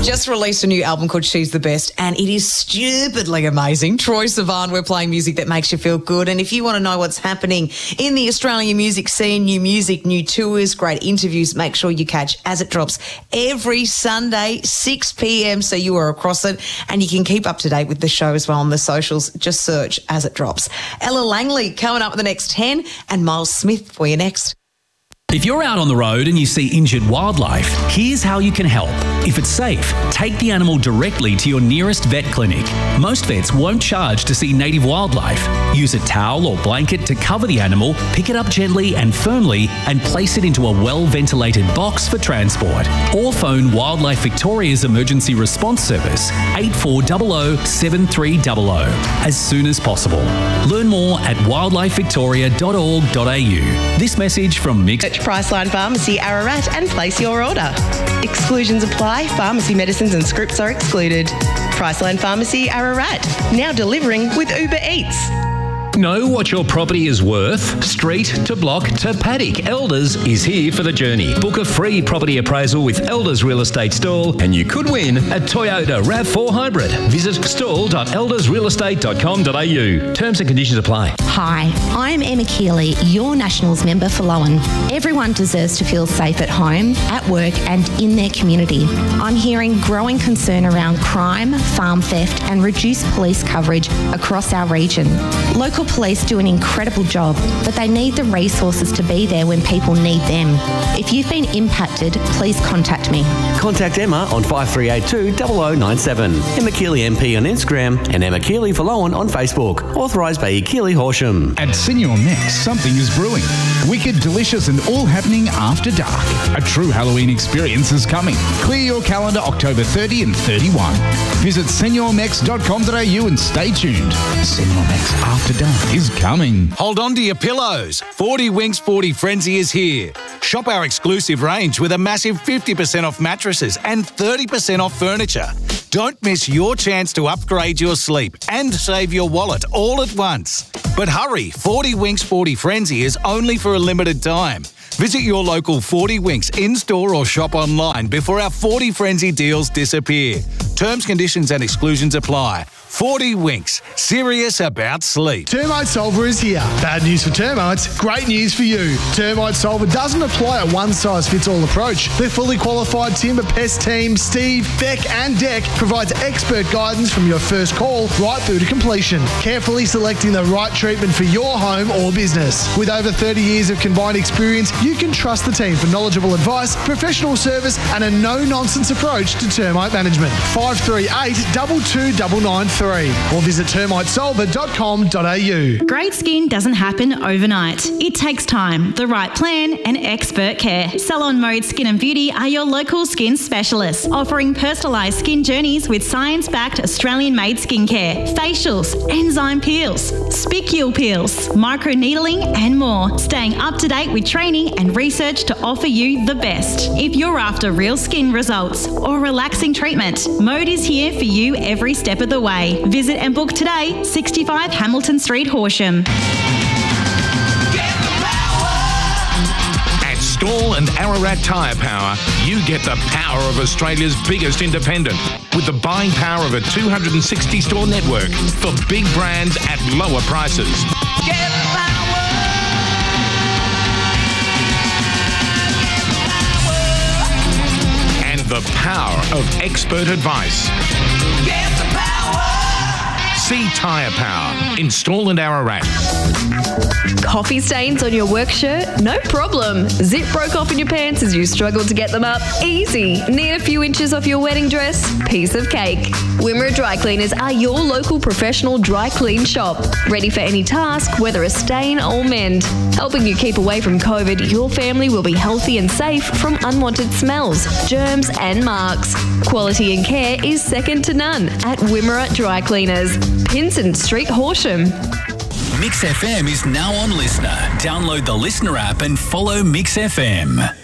Just released a new album called She's the Best, and it is stupidly amazing. Troye Sivan, we're playing music that makes you feel good. And if you want to know what's happening in the Australian music scene, new music, new tours, great interviews, make sure you catch As It Drops every Sunday, 6 p.m, so you are across it. And you can keep up to date with the show as well on the socials. Just search As It Drops. Ella Langley coming up with the next 10, and Miles Smith for you next. If you're out on the road and you see injured wildlife, here's how you can help. If it's safe, take the animal directly to your nearest vet clinic. Most vets won't charge to see native wildlife. Use a towel or blanket to cover the animal, pick it up gently and firmly, and place it into a well-ventilated box for transport. Or phone Wildlife Victoria's Emergency Response Service, 8400 7300, as soon as possible. Learn more at wildlifevictoria.org.au. This message from Mix. Priceline Pharmacy, Ararat, and place your order. Exclusions apply. Pharmacy medicines and scripts are excluded. Priceline Pharmacy, Ararat, now delivering with Uber Eats. Know what your property is worth? Street to block to paddock. Elders is here for the journey. Book a free property appraisal with Elders Real Estate Stall and you could win a Toyota RAV4 Hybrid. Visit stall.eldersrealestate.com.au. Terms and conditions apply. Hi, I'm Emma Keeley, your Nationals member for Lowen. Everyone deserves to feel safe at home, at work and in their community. I'm hearing growing concern around crime, farm theft and reduced police coverage across our region. Local police do an incredible job, but they need the resources to be there when people need them. If you've been impacted, please contact me. Contact Emma on 5382 0097. Emma Keeley MP on Instagram and Emma Keeley for Lowen on Facebook. Authorised by E. Keeley Horsham. At Senior Next, something is brewing. Wicked, delicious and all happening after dark. A true Halloween experience is coming. Clear your calendar October 30 and 31. Visit seniormex.com.au and stay tuned. Senior Next After Dark is coming. Hold on to your pillows. 40 Winks 40 Frenzy is here. Shop our exclusive range with a massive 50% off mattresses and 30% off furniture. Don't miss your chance to upgrade your sleep and save your wallet all at once. But hurry, 40 Winks 40 Frenzy is only for a limited time. Visit your local 40 Winks in-store or shop online before our 40 Frenzy deals disappear. Terms, conditions and exclusions apply. 40 Winks, serious about sleep. Termite Solver is here. Bad news for termites, great news for you. Termite Solver doesn't apply a one-size-fits-all approach. Their fully qualified timber pest team, Steve, Beck and Deck, provides expert guidance from your first call right through to completion, carefully selecting the right treatment for your home or business. With over 30 years of combined experience, you can trust the team for knowledgeable advice, professional service and a no-nonsense approach to termite management. 538 22993 or visit termitesolver.com.au. Great skin doesn't happen overnight. It takes time, the right plan and expert care. Salon Mode Skin and Beauty are your local skin specialists, offering personalised skin journeys with science-backed Australian-made skincare, facials, enzyme peels, spicule peels, microneedling and more. Staying up to date with training and research to offer you the best. If you're after real skin results or relaxing treatment, Mode is here for you every step of the way. Visit and book today, 65 Hamilton Street, Horsham. At Stall and Ararat Tyre Power, you get the power of Australia's biggest independent with the buying power of a 260-store network for big brands at lower prices. And the power of expert advice. See Tyre Power. Install and Ararat. Coffee stains on your work shirt? No problem. Zip broke off in your pants as you struggled to get them up? Easy. Need a few inches off your wedding dress? Piece of cake. Wimmera Dry Cleaners are your local professional dry clean shop. Ready for any task, whether a stain or mend. Helping you keep away from COVID, your family will be healthy and safe from unwanted smells, germs and marks. Quality and care is second to none at Wimmera Dry Cleaners. Pinson Street, Horsham. Mix FM is now on Listener. Download the Listener app and follow Mix FM.